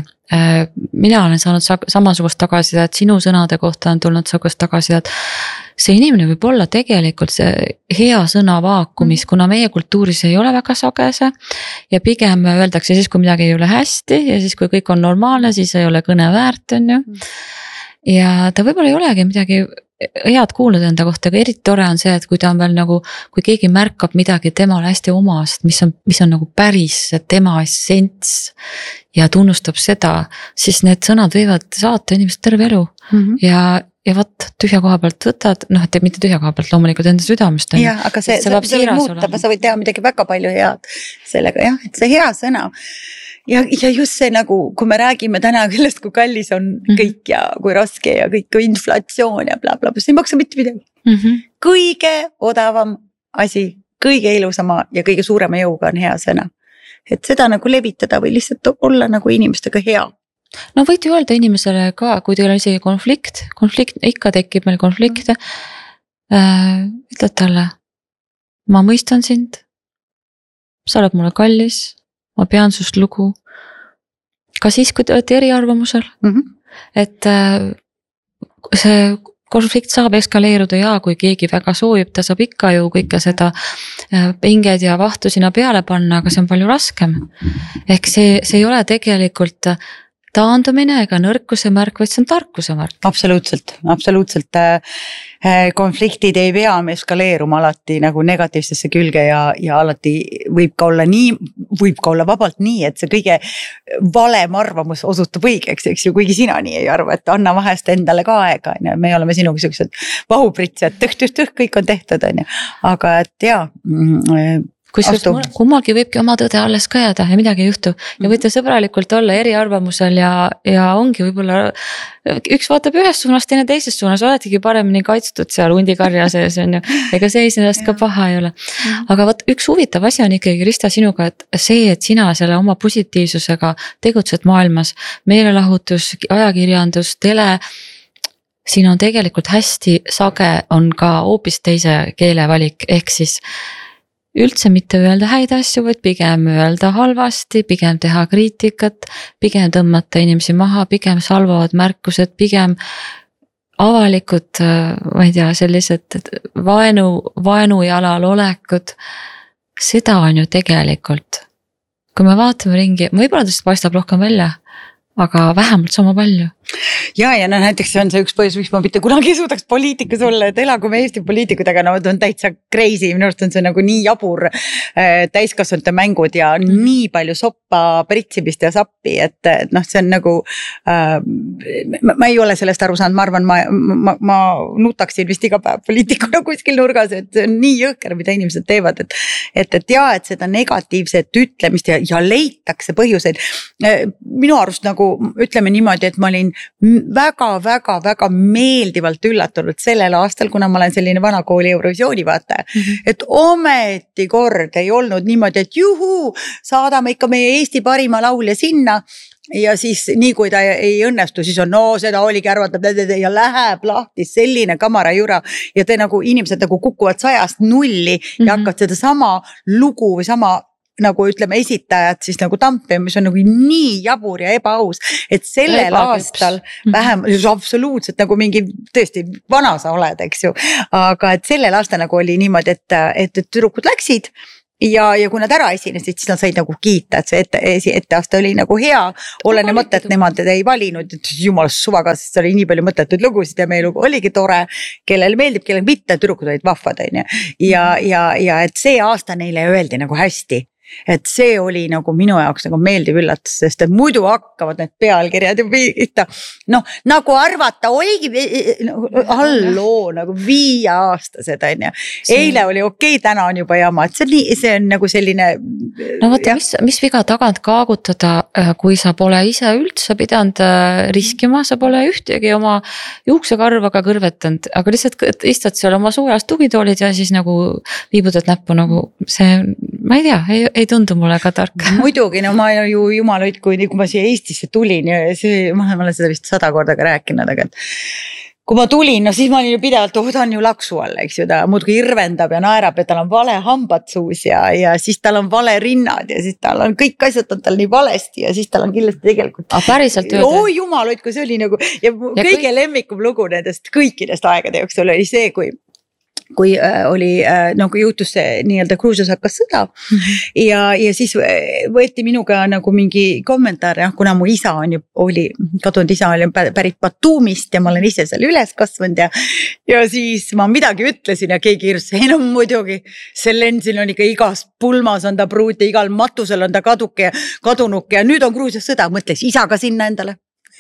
mina olen saanud samasugust tagasisidet, sinu sõnade kohta on tulnud samasugust tagasisidet. See inimene võib olla tegelikult see hea sõna vaakumis, kuna meie kultuuris ei ole väga sagese ja pigem öeldakse siis, kui midagi ei ole hästi ja siis, kui kõik on normaalne, siis ei ole kõne väärt, on ju. Ja ta võib-olla ei olegi midagi head kuulnud enda kohta, aga eriti tore on see, et kui ta on veel nagu, kui keegi märkab midagi temale hästi omast, mis on, mis on nagu päris tema essents ja tunnustab seda, siis need sõnad võivad saata inimest terve elu mm -hmm. ja, ja võt tühja koha pealt võtad, noh, et mitte tühja koha pealt loomulikult enda südamest. Jah, aga see, see, see võib muuta, sa võid teha midagi väga palju head sellega, jah, et see hea sõna. Ja, ja just see nagu, kui me räägime täna kellest, kui kallis on mm-hmm. kõik ja kui raske ja kõik kui inflatsioon ja bla bla bla, see ei maksa mitte midagi. Mm-hmm. Kõige odavam asi, kõige ilusama ja kõige suurema jõuga on hea sõna. Et seda nagu levitada või lihtsalt olla nagu inimestega hea. No võid ju öelda inimesele ka, kui teil on isegi konflikt, konflikt, ikka tekib meil konflikte, äh, ütled talle, ma mõistan sind, sa oled mulle kallis, ma pean sust lugu, ka siis, kui te olete eriarvamusel, mm-hmm. et see konflikt saab eskaleeruda ja kui keegi väga soovib, ta saab ikka ju kõike seda pinged ja vahtu sinna peale panna, aga see on palju raskem. Ehk see, see ei ole tegelikult taandumine ega nõrkuse märk, vaid see on tarkuse märk. Absoluutselt, absoluutselt. Konfliktid ei pea eskaleeruma alati nagu negatiivsesse külge ja, ja alati võib ka olla nii, võib ka olla vabalt nii, et see kõige valem arvamus osutub õigeks, eks ju, kuigi sina nii ei arva, et anna vahest endale ka aega, me oleme sinuga sellised vahupritsed, tõh, tõh, tõh, kõik on tehtud, on ju. Aga et jaa, kusjuures kummalgi võibki oma tõde alles ka jääda ja midagi ei juhtu ja võite sõbralikult olla eriarvamusel ja, ja ongi võib-olla üks vaatab ühest suunast, teine teisest suunas, oletegi paremini kaitstud seal hundikarja sees on ju, ega see sellest ka paha ei ole. Aga võt üks huvitav asi on ikkagi Krista sinuga, et see, et sina selle oma positiivsusega tegutsed maailmas, meelelahutus, ajakirjandus, tele, siin on tegelikult hästi sage on ka hoopis teise keelevalik, ehk siis üldse mitte öelda häid asju, vaid pigem öelda halvasti, pigem teha kriitikat, pigem tõmmata inimesi maha, pigem salvavad märkused, pigem avalikud, ma ei tea, sellised vaenu, vaenujalal olekud. Seda on ju tegelikult, kui me vaatame ringi, võib-olla tõesti paistab rohkem välja, aga vähemalt sama palju. ja, ja no näiteks see on see üks põhjus, miks ma mitte kunagi ei suudaks poliitikas olla, et elagu me Eesti poliitikud, aga no on täitsa crazy, minu arust on see nagu nii jabur äh, täiskasvanute mängud ja mm. nii palju soppa pritsimist ja sappi, et, et noh, see on nagu äh, ma, ma ei ole sellest aru saanud, ma arvan, ma, ma, ma nutaksin vist iga päev poliitikuna kuskil nurgas, et see on nii jõhker, mida inimesed teevad, et et, et ja, et seda negatiivset ütlemist ja, ja leitakse põhjuseid. Minu arust nagu ütleme niimoodi, et ma olin väga-väga-väga meeldivalt üllatunud sellel aastal, kuna ma olen selline vana kooli Eurovisiooni vaataja, mm-hmm. et ometi kord ei olnud niimoodi, et juhu, saadame ikka meie Eesti parima laulja sinna ja siis nii kui ta ei õnnestu, siis on no seda oligi arvatab ja läheb lahti selline kamarajura ja te nagu inimesed nagu kukuvad sajast nulli mm-hmm. ja hakkavad seda sama lugu või sama nagu ütleme esitajad siis nagu tampima, mis on nagu nii jabur ja ebaaus, et sellel Ebaküps. aastal vähem, absoluutselt nagu mingi tõesti vana sa oled, eks ju, aga et sellel aastal nagu oli niimoodi, et, et, et tüdrukud läksid ja, ja kui nad ära esinesid, siis nad said nagu kiita, et see ette, etteaasta oli nagu hea, olenemata, et nemad ei valinud, et jumal suvaga, sest oli nii palju mõttetuid lugusid ja meie lugu oligi tore, kellel meeldib, kellel mitte, tüdrukud olid vahvad, on ju. Ja, ja, ja et see aasta neile öeldi nagu hästi. Et see oli nagu minu jaoks nagu meeldiv üllatus, sest et muidu hakkavad need pealkirjad ja piita. Noh, nagu arvata oligi no, halloo nagu viie aastased on ju. Eile oli okei, okay, täna on juba jama, et see on, nii, see on nagu selline. No vaata, mis, mis viga tagant kaagutada, kui sa pole ise üldse pidanud riskima, sa pole ühtegi oma juuksekarvaga kõrvetanud, aga lihtsalt istud seal oma soojas tugitoolid ja siis nagu viibutad näppu nagu see, ma ei tea, ei, ei tundu mulle ka tark. Muidugi, no ma ju jumal hoid, kui, kui ma siia Eestisse tulin ja see, ma olen seda vist sada korda ka rääkinud, aga et kui ma tulin, no siis ma olin ju pidevalt, oh ta on ju laksu all, eks ju, ta muudki irvendab ja naerab, et tal on vale hambad suus ja, ja siis tal on vale rinnad ja siis tal on kõik asjad on tal nii valesti ja siis tal on kindlasti tegelikult. Ah, päriselt öelda? Oo jumal hoid, kui see oli nagu ja, ja kõige kõik... lemmikum lugu nendest kõikidest aegade jooksul oli see, kui kui äh, oli äh, nagu juhtus see nii-öelda Gruusias hakkas sõda mm-hmm. ja, ja siis võeti minuga nagu mingi kommentaar, jah, kuna mu isa on ju, oli, kadunud isa oli pärit Batumist ja ma olen ise seal üles kasvanud ja, ja siis ma midagi ütlesin ja keegi hirus, ei no muidugi, see lensil on ikka igas pulmas on ta pruut ja igal matusel on ta kaduke ja kadunuke ja nüüd on Gruusias sõda, mõtles isaga sinna endale.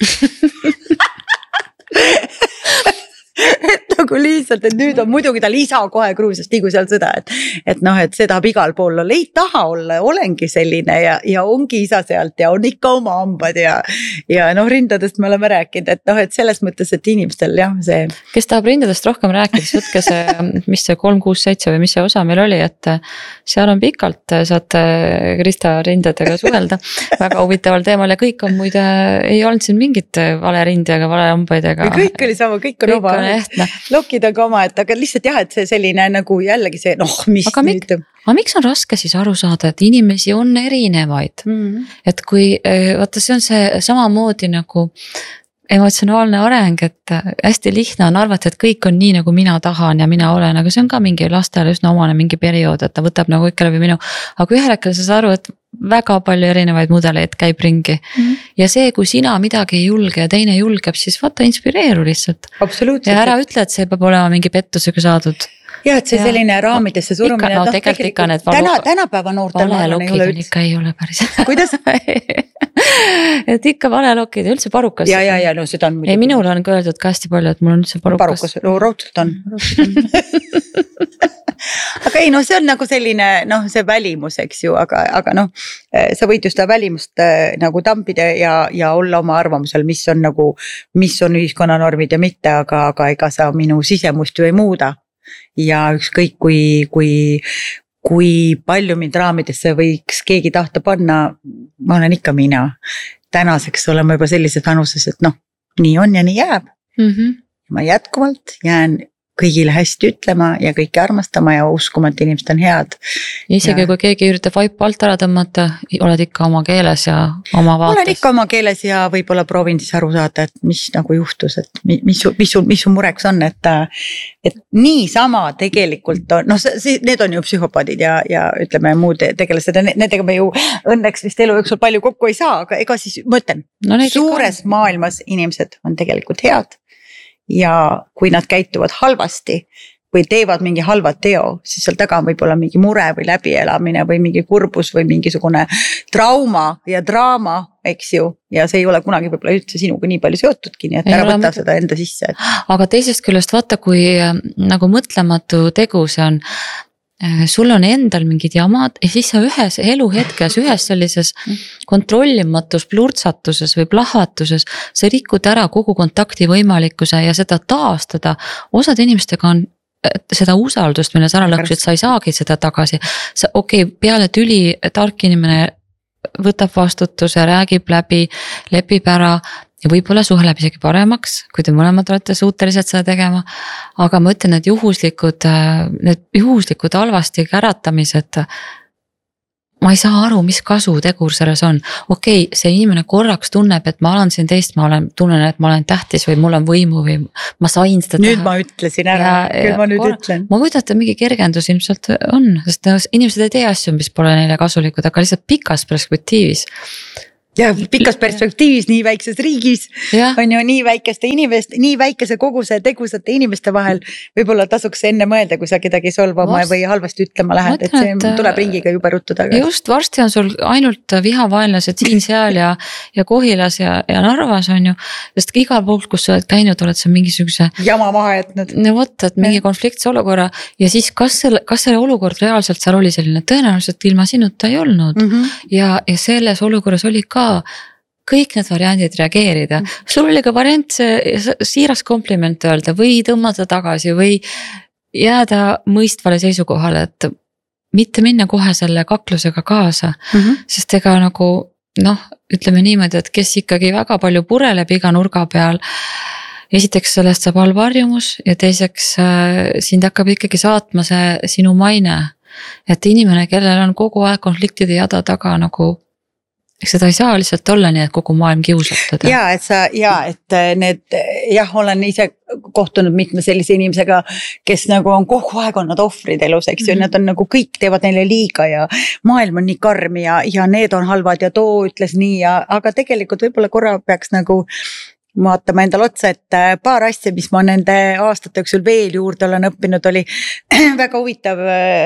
et nagu lihtsalt, et nüüd on muidugi tal isa kohe Gruusiast, nii kui seal sõda, et, et noh, et see tahab igal pool olla, ei taha olla, olengi selline ja, ja ongi isa sealt ja on ikka oma hambad ja, ja noh, rindadest me oleme rääkinud, et noh, et selles mõttes, et inimestel jah, see. Kes tahab rindadest rohkem rääkida, siis võtke see, mis see kolm kuus seitse või mis see osa meil oli, et seal on pikalt, saate Krista rindadega suhelda väga huvitaval teemal ja kõik on muide, ei olnud siin mingit vale rindi ega vale hambaid ega. Kõik oli sama, kõik on oma. Lokid on ka oma, et aga lihtsalt jah, et see selline nagu jällegi see, noh, mis aga nüüd. Mik, aga miks on raske siis aru saada, et inimesi on erinevaid, mm-hmm. et kui, vaata see on see samamoodi nagu emotsionaalne areng, et hästi lihtne on arvata, et kõik on nii, nagu mina tahan ja mina olen, aga see on ka mingi lastele üsna omane mingi periood, et ta võtab nagu ikka läbi minu, aga ühel hetkel sa saad aru, et väga palju erinevaid mudeleid käib ringi mm-hmm. ja see, kui sina midagi ei julge ja teine julgeb, siis vaata inspireeru lihtsalt. Absoluutselt. Ja ära ütle, et see peab olema mingi pettusega saadud. Ja, et see ja, selline raamidesse surumine. Ikka, no tegelikult, tegelikult ikka need valu... täna, tänapäeva noortel valelokid on ikka ei ole päris. Kuidas? et ikka valelokid ja üldse parukas. Ja, ja, ja, no seda on. Ei, minul on ka öeldud ka hästi palju, et mul on üldse parukas. Parukas, no raudselt on. aga ei, no see on nagu selline, noh, see välimus, eks ju, aga, aga noh, sa võid ju seda välimust nagu tampida ja, ja olla oma arvamusel, mis on nagu, mis on ühiskonnanormid ja mitte, aga, aga ega sa minu sisemust ju ei muuda. Ja ükskõik, kui, kui, kui palju mind raamidesse võiks keegi tahta panna, ma olen ikka mina. Tänaseks oleme juba sellises vanuses, et noh, nii on ja nii jääb. Mm-hmm. Ma jätkuvalt jään kõigile hästi ütlema ja kõiki armastama ja uskuma, et inimesed on head. Isegi ja... kui keegi üritab vaipu alt ära tõmmata, oled ikka oma keeles ja oma vaates. Olen ikka oma keeles ja võib-olla proovin siis aru saada, et mis nagu juhtus, et mis, mis, mis, mis su mureks on, et, et niisama tegelikult on, noh, need on ju psühhopaadid ja, ja ütleme muud tegelased, nendega me ju õnneks vist elu jooksul palju kokku ei saa, aga ega siis ma ütlen, no, suures ikka... maailmas inimesed on tegelikult head. Ja kui nad käituvad halvasti või teevad mingi halva teo, siis seal taga on võib-olla mingi mure või läbielamine või mingi kurbus või mingisugune trauma ja draama, eks ju. Ja see ei ole kunagi võib-olla üldse sinuga nii palju seotudki, nii et ära võta mõt... seda enda sisse. Et... Aga teisest küljest vaata, kui nagu mõtlematu tegu see on, sul on endal mingid jamad ja siis sa ühes eluhetkes, ühes sellises kontrollimatus, plurtsatuses või plahvatuses, sa rikud ära kogu kontakti võimalikkuse ja seda taastada. Osad inimestega on seda usaldust, mille sa ära lõksid, sa ei saagi seda tagasi. Sa okei, okay, peale tüli tark inimene võtab vastutuse, räägib läbi, lepib ära. Ja võib-olla suheleb isegi paremaks, kui te mõlemad olete suutelised seda tegema. Aga ma ütlen, et juhuslikud, need juhuslikud halvasti käratamised, ma ei saa aru, mis kasu tegur selles on. Okei, okay, see inimene korraks tunneb, et ma olen siin teist, ma olen, tunnen, et ma olen tähtis või mul on võimu või ma sain seda nüüd teha. Ma ütlesin ära, ja, küll ma nüüd korra, ütlen. Ma võidan, et mingi kergendus ilmselt on, sest inimesed ei tee asju, mis pole neile kasulikud, aga lihtsalt pikas perspektiivis. Ja pikas perspektiivis nii väikses riigis ja. On ju nii väikeste inimeste, nii väikese koguse tegusate inimeste vahel võib-olla tasuks enne mõelda, kui sa kedagi solvama Vast... või halvasti ütlema lähed, et see tuleb ringiga juba ruttu tagasi. Just varsti on sul ainult vihavaenlased siin, seal ja, ja Kohilas ja, ja Narvas on ju, sest igal pool, kus sa oled käinud, oled sa mingisuguse jama maha jätnud. No võt, et mingi ja. Konfliktse olukorra ja siis kas selle, kas selle olukord reaalselt seal oli selline, tõenäoliselt ilma sinuta ei olnud mm -hmm. ja, ja selles olukorras oli ka kõik need variandid reageerida. Sul oli ka variant see siiras kompliment öelda või tõmmata tagasi või jääda mõistvale seisukohale, et mitte minna kohe selle kaklusega kaasa, mm -hmm. sest ega nagu noh, ütleme niimoodi, et kes ikkagi väga palju pureleb iga nurga peal, esiteks sellest saab halb harjumus ja teiseks sind hakkab ikkagi saatma see sinu maine, et inimene, kellel on kogu aeg konfliktide jada taga nagu eks seda ei saa lihtsalt olla nii, et kogu maailm kiusatada. Ja, et sa, ja, et need, jah, olen ise kohtunud mitme sellise inimesega, kes nagu on kogu aeg on nad ohvrid elus, eks ju, mm -hmm. nad on nagu kõik teevad neile liiga ja maailm on nii karm ja, ja need on halvad ja too ütles nii ja, aga tegelikult võib-olla korra peaks nagu vaatama endale otsa, et paar asja, mis ma nende aastate jooksul veel juurde olen õppinud, oli väga huvitav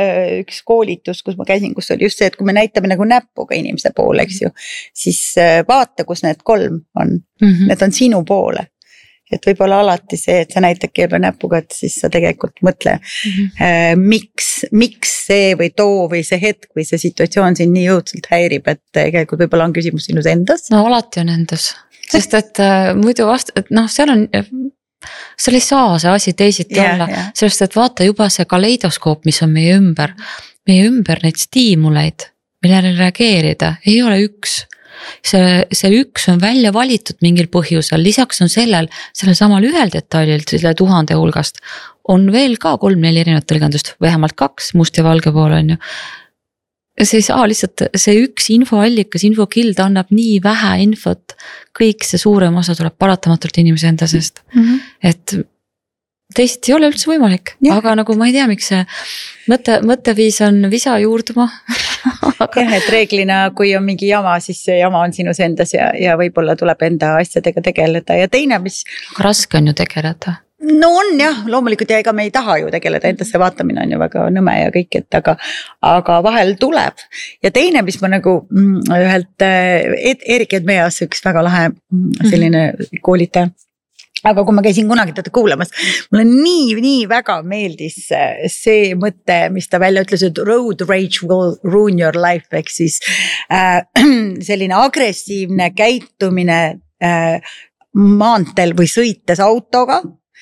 üks koolitus, kus ma käisin, kus oli just see, et kui me näitame nagu näpuga inimese poole, eks ju, siis vaata, kus need kolm on, mm -hmm. need on sinu poole. Et võib-olla alati see, et sa näitadki juba näpuga, et siis sa tegelikult mõtle, mm -hmm. miks, miks see või too või see hetk või see situatsioon siin nii jõudselt häirib, et tegelikult võib-olla on küsimus sinus endas. No alati on endas. Sest et äh, muidu vast, et noh, seal on, seal ei saa see asi teisiti yeah, olla, yeah. Sellest, et vaata juba see kaleidoskoop, mis on meie ümber, meie ümber neid stiimuleid, millele reageerida, ei ole üks. See, see üks on välja valitud mingil põhjusel, lisaks on sellel, sellel samal ühel detailil, selle tuhande hulgast, on veel ka kolm-neli erinevat tõlgendust, vähemalt kaks, must ja valge pool on ju. See ei saa lihtsalt, see üks infoallikas, infokild annab nii vähe infot, kõik see suurem osa tuleb paratamatult inimese enda seest. Mm -hmm. Et teist ei ole üldse võimalik, ja. Aga nagu ma ei tea, miks see mõtte, mõtteviis on visa juurduma. aga... jah, et reeglina, kui on mingi jama, siis see jama on sinus endas ja, ja võib-olla tuleb enda asjadega tegeleda ja teine, mis... raske on ju tegeleda. No on jah, loomulikult ja ega me ei taha ju tegeleda, endasse vaatamine on ju väga nõme ja kõik, et aga, aga vahel tuleb. Ja teine, mis ma nagu mm, ühelt Erik Edmeas, üks väga lahe selline koolitaja. Aga kui ma käisin kunagi teda kuulamas, mulle nii, nii väga meeldis see mõte, mis ta välja ütles, et road rage will ruin your life, ehk siis äh, selline agressiivne käitumine äh, maanteel või sõites autoga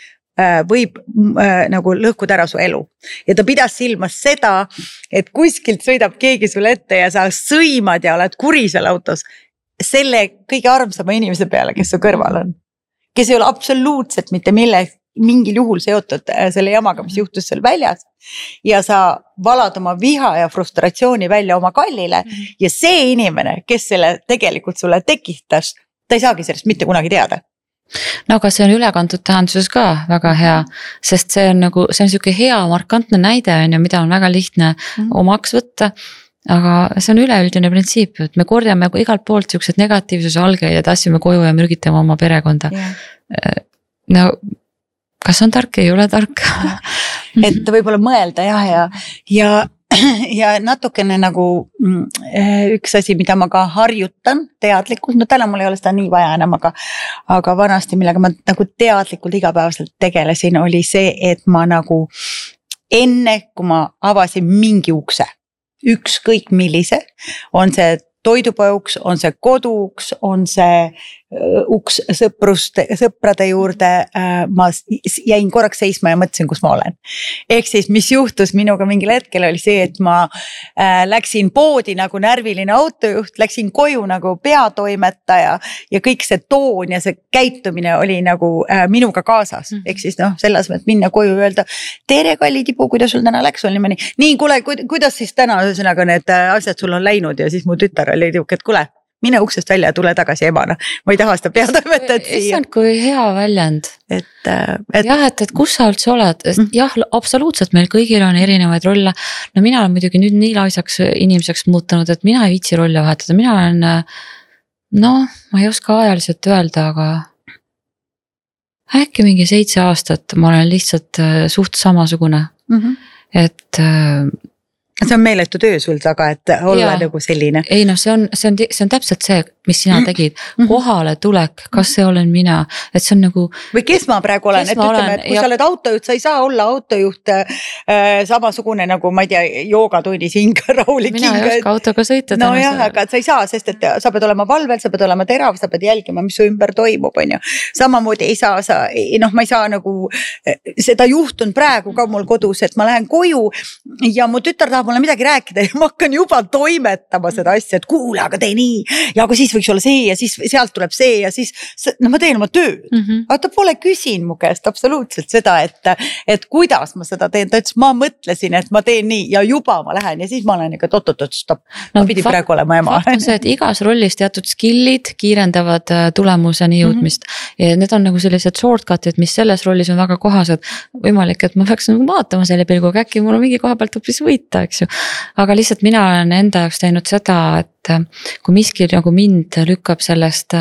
võib äh, nagu lõhkuda ära su elu. Ja ta pidas silmas seda, et kuskilt sõidab keegi sulle ette ja sa sõimad ja oled kuri seal autos selle kõige armsama inimese peale, kes su kõrval on. Kes ei ole absoluutselt mitte millegi mingil juhul seotud selle jamaga, mis juhtus seal väljas. Ja sa valad oma viha ja frustratsiooni välja oma kallile ja see inimene, kes selle tegelikult sulle tekitas, ta ei saagi sellest mitte kunagi teada. No aga see on ülekantud tähenduses ka väga hea, sest see on nagu, see on siuke hea markantne näide, mida on väga lihtne mm. omaks võtta. Aga see on üleüldine printsiip, et me korjame igalt poolt siuksed negatiivsuse algeid ja tassime koju ja mürgitame oma perekonda. Yeah. No kas on tark, ei ole tark? Et võib-olla mõelda jah, ja, ja, ja natukene nagu üks asi, mida ma ka harjutan teadlikult, no täna mul ei ole seda nii vaja enam, aga, aga vanasti, millega ma nagu teadlikult igapäevaselt tegelesin, oli see, et ma nagu enne, kui ma avasin mingi ukse, ükskõik millise, on see toidupauks, on see koduks, on see uks sõpruste, sõprade juurde, ma jäin korraks seisma ja mõtlesin, kus ma olen. Ehk siis, mis juhtus minuga mingil hetkel oli see, et ma läksin poodi nagu närviline autojuht, läksin koju nagu peatoimetaja ja kõik see toon ja see käitumine oli nagu minuga kaasas. Ehk siis noh, selles mõttes minna koju ja öelda, tere kalli tibu, kuidas sul täna läks, oli niimoodi. Nii, kuule, kuidas siis täna ühesõnaga need asjad sul on läinud ja siis mu tütar oli tiuk, et kuule, mine uksest välja ja tule tagasi emana. Ma ei taha seda peatoimetajat siia. Issand, kui hea väljend. Et, et... jah, et, et kus sa üldse oled? Mm. Jah, absoluutselt meil kõigil on erinevaid rolle. No mina olen muidugi nüüd nii laisaks inimeseks muutunud, et mina ei viitsi rolle vahetada. Mina olen, no ma ei oska ajaliselt öelda, aga äkki mingi seitse aastat ma olen lihtsalt suht samasugune. Mm-hmm. Et... See on meeletu töö sul taga, et olla ja. Nagu selline. Ei no see on, see on, see on täpselt see, mis sina tegid. Kohale tulek, kas see olen mina, et see on nagu... Või kes ma praegu olen, et ütleme, et kui ja... sa oled autojuht, sa ei saa olla autojuht äh, samasugune nagu, ma ei tea, joogatunnis hinga, rahulik mina hinga. Mina ei oska autoga sõita. No jah, aga sa ei saa, sest et sa pead olema valvel, sa pead olema terav, sa pead jälgima, mis su ümber toimub, on ju. Samamoodi ei saa, sa, noh, ma ei saa nagu, seda juhtun praegu ka mul kodus, et ma lähen koju ja mu tütar tahab mulle midagi rääkida ja ma hakkan juba toimetama seda asja, et kuule, aga tee nii ja aga siis võiks olla see ja siis sealt tuleb see ja siis, no ma teen oma tööd. Mm-hmm. Aga ta pole küsin mu käest absoluutselt seda, et, et kuidas ma seda teen. Ta ütles, ma mõtlesin, et ma teen nii ja juba ma lähen ja siis ma olen ikka oot-oot, stopp. Ma no, pidi fakt, praegu olema ema. Fakt on see, et igas rollis teatud skillid kiirendavad tulemuseni jõudmist. Mm-hmm. Ja need on nagu sellised shortcutid, mis selles rollis on väga kohased. Võimalik, et ma peaks nagu vaatama selle pilguga, äkki mul on mingi koha pealt hoopis võita, eks ju. Aga lihtsalt mina olen enda jaoks teinud seda, et kui miski nagu mind lükkab sellest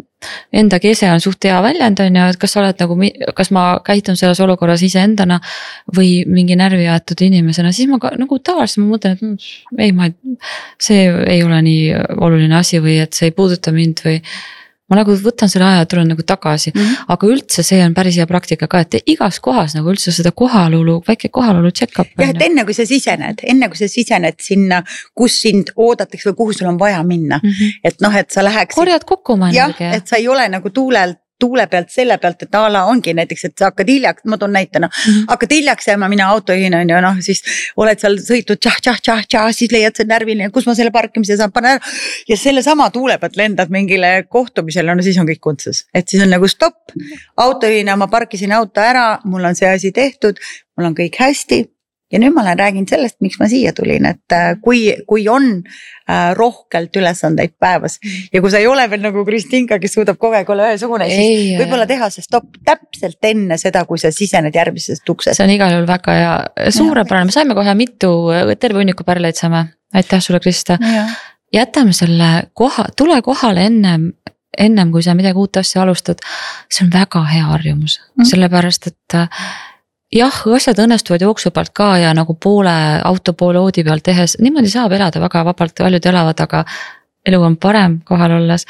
enda kese on suht hea väljend on ja et kas sa oled nagu, kas ma käitun selles olukorras ise endana või mingi närvi aetud inimesena, siis ma ka, nagu tavaliselt ma mõtlen, et ei, ma, see ei ole nii oluline asi või et see ei puuduta mind või ma nagu võtan selle aja ja tulen nagu tagasi, mm-hmm. aga üldse see on päris hea praktika ka, et igas kohas nagu üldse seda kohalolu, väike kohalolu check-up. Jah, et enne kui sa sisened, enne kui sa sisened sinna, kus sind oodatakse või kuhu sul on vaja minna, mm-hmm. et noh, et sa läheks. Korjad kokku oma energia. Et sa ei ole nagu tuulelt, tuule pealt selle pealt, et ala ongi näiteks, et sa hakkad hiljaks, ma toon näitena, mm-hmm. hakkad hiljaks jääma, mina autojuhin on ju, noh, siis oled seal sõitud tšah, tšah, tšah, tšah, siis leiad see närviline, kus ma selle parkimise saan panna ära ja selle sama tuule pealt lendad mingile kohtumisele, no siis on kõik untsus, et siis on nagu stopp, autojuhina ma parkisin auto ära, mul on see asi tehtud, mul on kõik hästi. Ja nüüd ma olen räägin sellest, miks ma siia tulin, et kui, kui on äh, rohkelt ülesandeid päevas ja kui sa ei ole veel nagu Kristinka, kes suudab kogu aeg olla ühesugune, siis võib-olla teha see stopp täpselt enne seda, kui sa sisened järgmisest uksest. See on igal juhul väga hea, suurepärane, me saime kohe mitu, terve hunniku pärleid saame, aitäh sulle Krista. Ja. Jätame selle koha, tule kohale ennem, ennem kui sa midagi uut asja alustad, see on väga hea harjumus, mm. sellepärast, et jah, asjad õnnestuvad jooksu pealt ka ja nagu poole auto poole oodi pealt tehes, niimoodi saab elada väga vabalt, paljud elavad, aga elu on parem kohal olles.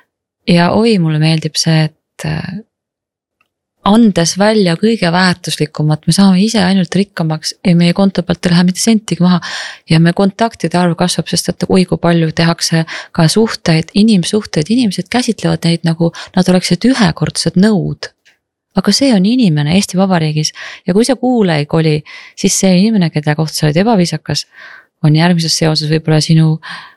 Ja oi, mulle meeldib see, et andes välja kõige väärtuslikumat, me saame ise ainult rikkamaks ja meie konto pealt ei lähe mitte sentigi maha ja me kontaktide arv kasvab, sest et oi kui palju tehakse ka suhteid, inimsuhteid, inimesed käsitlevad neid nagu nad oleksid ühekordsed nõud. Aga see on inimene Eesti Vabariigis ja kui sa kuule ei koli, siis see inimene, keda kohta sa oled ebaviisakas, on järgmises seoses võib-olla sinu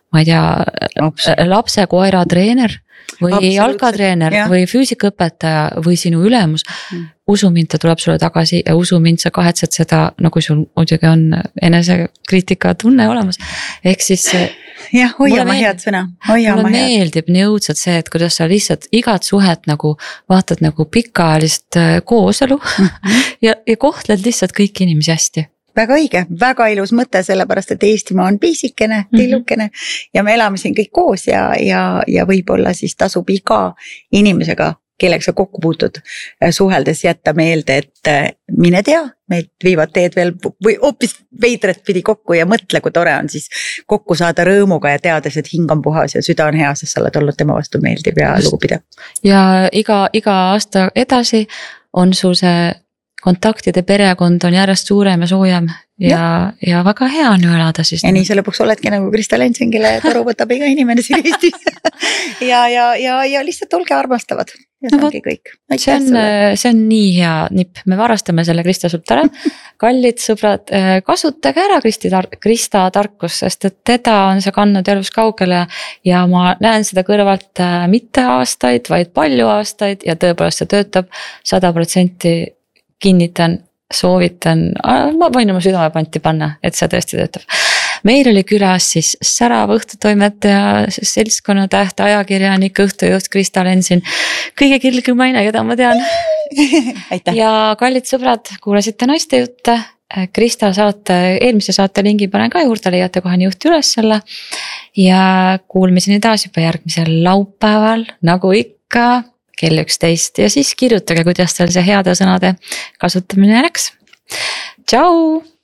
ma ei tea, lapse koera treener või jalkatreener või füüsikaõpetaja või sinu ülemus mm., usu mind, ta tuleb sulle tagasi ja usu mind, sa kahetsed seda, no kui sul muidugi on enesekriitika tunne olemas, ehk siis jah, hoia ma head sõna, hoia ma head. Mulle meeldib nii õudselt see, et kuidas sa lihtsalt igat suhet nagu vaatad nagu pikaajalist kooselu mm-hmm. ja, ja kohtled lihtsalt kõiki inimesi hästi. Väga õige, väga ilus mõte, sellepärast, et Eestimaa on piisikene, tillukene mm-hmm. ja me elame siin kõik koos ja, ja, ja võib-olla siis tasub iga inimesega, kellega sa kokku puutud, suheldes jätta meelde, et mine tea, meid viivad teed veel või hoopis veidret pidi kokku ja mõtle, kui tore on siis kokku saada rõõmuga ja teades, et hing on puhas ja süda on hea, sest sa oled olnud tema vastu meeldiv ja lugupidav. Ja iga, iga aasta edasi on sul see kontaktide perekond on järjest suurem ja soojem ja, ja, ja väga hea on ju elada siis. Ja nii sa lõpuks oledki nagu Krista Lensen, kelle toru võtab iga inimene siin Eestis ja, ja, ja, ja lihtsalt olge armastavad ja see no, ongi kõik. See on, see on nii hea nipp, me varastame selle Krista sult ära. Kallid sõbrad, kasutage ära Kristi tar- Krista tarkus, sest et teda on see kandnud elus kaugele ja ma näen seda kõrvalt mitte aastaid, vaid palju aastaid ja tõepoolest see töötab sada protsenti. Kinnitan, soovitan, ma võin oma südamepanti panna, et see tõesti töötab. Meil oli külas siis särav õhtutoimetaja, seltskonna täht, ajakirjanik, õhtujuht Krista Lensen. Kõige kilgmaine, keda ma tean. Ja kallid sõbrad, kuulasite naiste jutte. Krista saate, eelmise saate lingi panen ka juurde, leiate kohe juhti üles selle. Ja kuulmiseni taas juba järgmisel laupäeval, nagu ikka. Kell üksteist ja siis kirjutage, kuidas teil see heade sõnade kasutamine läks. Tšau!